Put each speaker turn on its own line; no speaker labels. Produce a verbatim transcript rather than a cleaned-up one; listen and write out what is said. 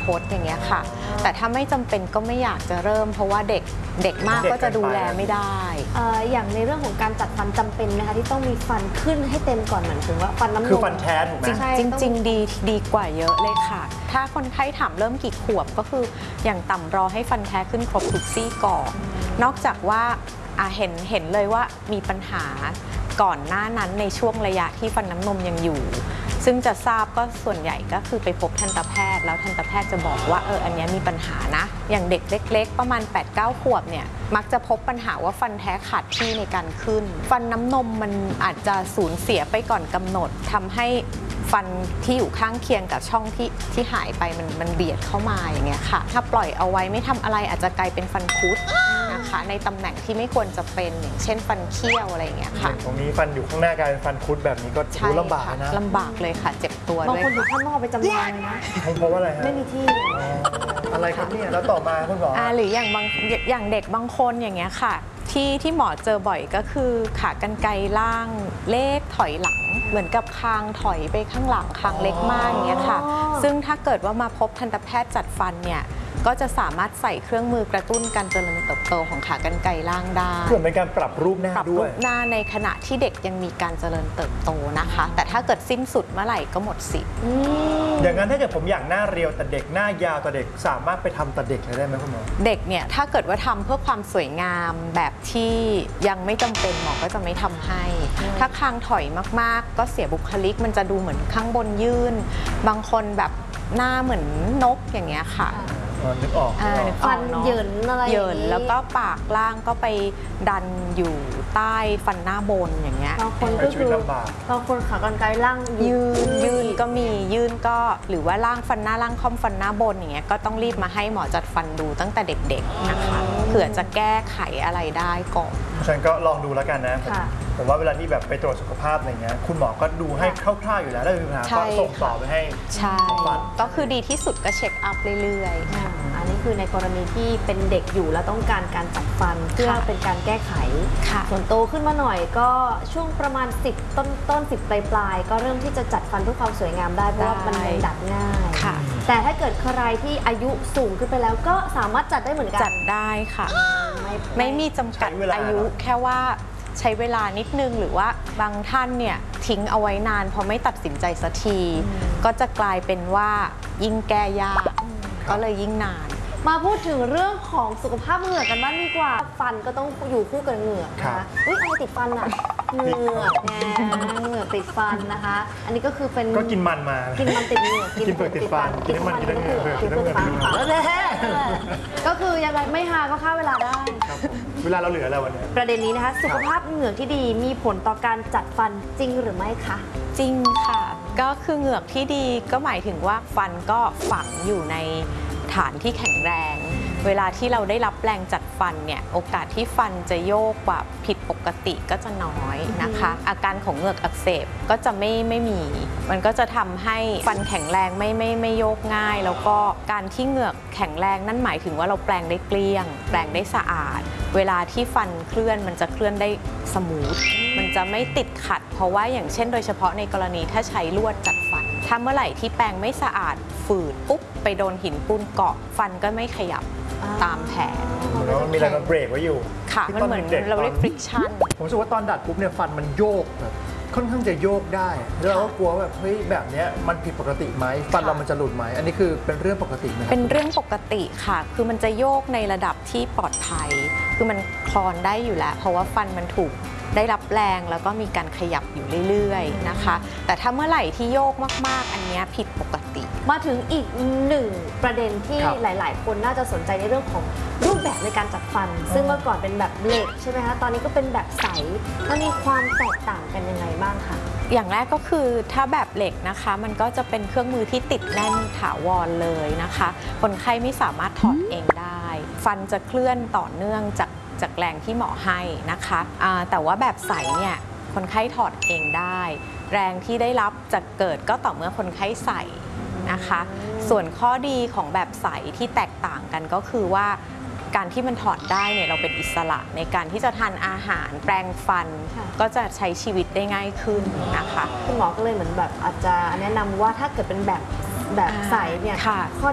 คตอย่างเงี้ยค่ะแต่ถ้าไม่จำเป็นก็ไม่อยากจะเริ่มเพราะว่าเด็กเด็กมากก็จะดูแลไม่ได้
อย่างในเรื่องของการจัดฟันจำเป็นไหมคะที่ต้องมีฟันขึ้นให้เต็มก่อนเหมือนถึงว่าฟันน้ำนม
คือฟันแท้ถูกไหม
จริงจริงดีดีกว่าเยอะเลยค่ะถ้าคนไข้ถามเริ่มกี่ขวบก็คืออย่างต่ำรอให้ฟันแท้ขึ้นครบทุกซี่ก่อนนอกจากว่าเห็นเห็นเลยว่ามีปัญหาก่อนหน้านั้นในช่วงระยะที่ฟันน้ำนมยังอยู่ซึ่งจะทราบก็ส่วนใหญ่ก็คือไปพบทันตแพทย์แล้วทันตแพทย์จะบอกว่าเอออันนี้มีปัญหานะอย่างเด็กเล็กๆประมาณ แปดเก้า ขวบเนี่ยมักจะพบปัญหาว่าฟันแท้ขาดที่ในการขึ้นฟันน้ำนมมันอาจจะสูญเสียไปก่อนกำหนดทำให้ฟันที่อยู่ข้างเคียงกับช่องที่ที่หายไปมันมันเบียดเข้ามาอย่างเงี้ยค่ะถ้าปล่อยเอาไว้ไม่ทำอะไรอาจจะกลายเป็นฟันคุดนะคะในตำแหน่งที่ไม่ควรจะเป็นอย่างเช่นฟันเคี้ยวอะไรอย่างเงี้ยค่ะ
ตรงนี้ฟันอยู่ข้างหน้ากลายเป็นฟันคุดแบบนี้ก็รู้ลำบากนะ
ลำบากเลยค่ะเจ็บตัวด้วย
บางคนอยู่ข้างนอกไปจำลองนะ
เพราะว่าอะไรฮะ
ไม่มีที่
อะไรครับเนี่ยแล้วต่อมาคุณหมอ
อ่าหรืออย่างบางอย่างเด็กบางคนอย่างเงี้ยค่ะที่ที่หมอเจอบ่อยก็คือขากรรไกรล่างเลขถอยหลังเหมือนกับคางถอยไปข้างหลังคางเล็กมากอย่างเงี้ยค่ะซึ่งถ้าเกิดว่ามาพบทันตแพทย์จัดฟันเนี่ยก็จะสามารถใส่เครื่องมือกระตุ้นการเจริญเติบโตของขากรรไกรล่างได้
เพื่อเป็นการปรับรูปหน้าด้วยปรับรูป
หน้าในขณะที่เด็กยังมีการเจริญเติบโตนะคะแต่ถ้าเกิดสิ้นสุดเมื่อไหร่ก็หมดสิทธิ์
อย่างนั้นถ้าเกิดผมอยากหน้าเรียวแต่เด็กหน้ายาวแต่เด็กสามารถไปทำแต่เด็กเลยได้ไหมคุณหมอ
เด็กเนี่ยถ้าเกิดว่าทำเพื่อความสวยงามแบบที่ยังไม่จำเป็นหมอก็จะไม่ทำให้ถ้าคางถอยมากๆก็เสียบุคลิกมันจะดูเหมือนข้างบนยื่นบางคนแบบหน้าเหมือนนกอย่างเงี้ยค่ะ
นึกออก
ฟันเหยินอะไร
เหยินแล้วก็ปากล่างก็ไปดันอยู่ใต้ฟันหน้าบนอย่างเงี้ย
บางคนก็คือบางคนขากรรไกรล่าง
ยืนยืนก็มียืนก็หรือว่าล่างฟันหน้าล่างค่อมฟันหน้าบนอย่างเงี้ยก็ต้องรีบมาให้หมอจัดฟันดูตั้งแต่เด็กๆนะคะเผื่อจะแก้ไขอะไรได้ก่อน
ฉันก็ลองดูแล้วกันนะผมว่าเวลาที่แบบไปตรวจสุขภาพอะไรเงี้ยคุณหมอก็ดูให้คร่าวๆอยู่แล้วแล้วมีปัญหาก็ส่งต่อไปให้
ใช่ก็คือดีที่สุดก็เช็คอัพเรื่อย
ๆอันนี้คือในกรณีที่เป็นเด็กอยู่แล้วต้องการการจัดฟันเพื่อเป็นการแก้ไขส่วนโตขึ้นมาหน่อยก็ช่วงประมาณสิบต้นต้นสิบปลายปลายก็เริ่มที่จะจัดฟันเพื่อความสวยงามได้เพราะว่ามันดัดง่ายแต่ถ้าเกิดใครที่อายุสูงขึ้นไปแล้วก็สามารถจัดได้เหมือนกัน
จัดได้ค่ะไม่มีจำกัดอายุแค่ว่าใช้เวลานิดนึงหรือว่าบางท่านเนี่ยทิ้งเอาไว้นานพอไม่ตัดสินใจสักทีก็จะกลายเป็นว่ายิ่งแก้ยากก็เลยยิ่งนาน
มาพูดถึงเรื่องของสุขภาพเหงือกกันบ้างดีกว่าฟันก็ต้องอยู่คู่กับเหงือกนะคะอุ้ยอะไรติดฟันอ่ะเหงือกไงเหงือกติดฟันนะคะอันนี้ก็คือเป็น
ก็กินมันมา
กินมันติดเหงือก
กินเปลือกติดฟันกินน้ำมันกินน้ำเหงือกกินน้ำเหงือก
แล้วแน่ก็คือยังไงไม่หาก็ฆ่าเวลาได้
เวลาเราเหลือแล้ววันนี้
ประเด็นนี้นะคะสุขภาพเหงือกที่ดีมีผลต่อการจัดฟันจริงหรือไม่คะ
จริงค่ะก็คือเหงือกที่ดีก็หมายถึงว่าฟันก็ฝังอยู่ในฐานที่แข็งแรงเวลาที่เราได้รับแรงจัดฟันเนี่ยโอกาสที่ฟันจะโยกกว่าผิดปกติก็จะน้อยนะคะอาการของเหงือกอักเสบก็จะไม่ไม่มีมันก็จะทำให้ฟันแข็งแรงไม่ไม่ไม่โยกง่ายแล้วก็การที่เหงือกแข็งแรงนั่นหมายถึงว่าเราแปลงได้เกลี้ยงแปลงได้สะอาดเวลาที่ฟันเคลื่อนมันจะเคลื่อนได้สมูทมันจะไม่ติดขัดเพราะว่าอย่างเช่นโดยเฉพาะในกรณีถ้าใช้ลวดจัดฟันถ้าเมื่อไหร่ที่แปรงไม่สะอาดฝืดปุ๊บไปโดนหินปูนเกาะฟันก็ไม่ขยับตามแผน
มันมีอะไรมาเบรกไว้อยู่
ค่ะมันเหมือนเราเรียก friction
ผมรู้สึกว่าตอนดัดปุ๊บเนี่ยฟันมันโยกแบบค่อนข้างจะโยกได้แล้วเราก็กลัวแบบเฮ้ยแบบนี้มันผิดปกติไหมฟันเรามันจะหลุดไหมอันนี้คือเป็นเรื่องปกติไหม
เป็นเรื่องปกติค่ะคือมันจะโยกในระดับที่ปลอดภัยคือมันคลอนได้อยู่แล้วเพราะว่าฟันมันถูกได้รับแรงแล้วก็มีการขยับอยู่เรื่อยๆนะคะแต่ถ้าเมื่อไหร่ที่โยกมากๆอันนี้ผิดปกติ
มาถึงอีกหนึ่งประเด็นที่หลายๆคนน่าจะสนใจในเรื่องของรูปแบบในการจัดฟันซึ่งเมื่อก่อนเป็นแบบเหล็กใช่ไหมคะตอนนี้ก็เป็นแบบใสมันมีความแตกต่างกันยังไงบ้างคะ
อย่างแรกก็คือถ้าแบบเหล็กนะคะมันก็จะเป็นเครื่องมือที่ติดแน่นถาวรเลยนะคะคนไข้ไม่สามารถถอดเองได้ฟันจะเคลื่อนต่อเนื่องจากจากแรงที่หมอให้นะคะแต่ว่าแบบใสเนี่ยคนไข้ถอดเองได้แรงที่ได้รับจะเกิดก็ต่อเมื่อคนไข้ใส่นะคะส่วนข้อดีของแบบใสที่แตกต่างกันก็คือว่าการที่มันถอดได้เนี่ยเราเป็นอิสระในการที่จะทานอาหารแปรงฟันก็จะใช้ชีวิตได้ง่ายขึ้นนะคะ
คุณหมอก็เลยเหมือนแบบอาจจะแนะนำว่าถ้าเกิดเป็นแบบแบบใสเนี่ยข้อ